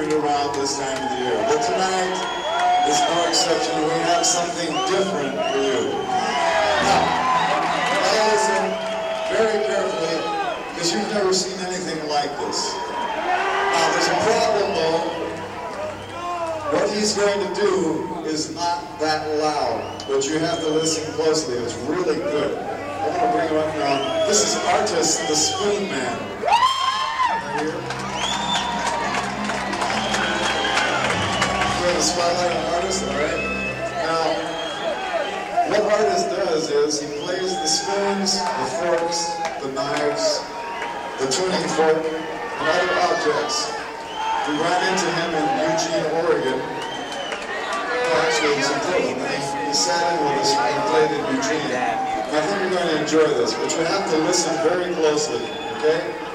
year round this time of the year. But tonight is no exception. We have something different for you. Now, listen very carefully, because you've never seen anything like this. Now, there's a problem, though. What he's going to do is not that loud, but you have to listen closely. It's really good. I'm going to bring him up now. This is Artis, the Spoon Man. Right here. We're going to spotlight on Artis, all right? Now, what Artis does is he plays the spoons, the forks, the knives, the tuning fork, and other objects. We ran into him in Eugene, Oregon. Well, actually, it was in Portland. He sat in with us and played in Eugene. I think you're going to enjoy this, but you have to listen very closely, okay?